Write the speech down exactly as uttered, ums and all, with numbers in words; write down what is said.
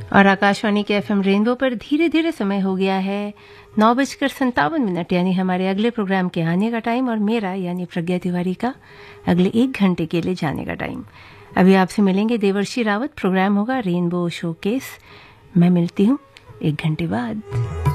और आकाशवाणी के FM rainbow पर धीरे धीरे समय हो गया है नौ बजकर संतावन मिनट, यानी हमारे अगले प्रोग्राम के आने का टाइम, और मेरा यानी प्रज्ञा तिवारी का अगले एक घंटे के लिए जाने का टाइम। अभी आपसे मिलेंगे देवर्षि रावत, प्रोग्राम होगा रेनबो शोकेस। मैं मिलती हूँ एक घंटे बाद।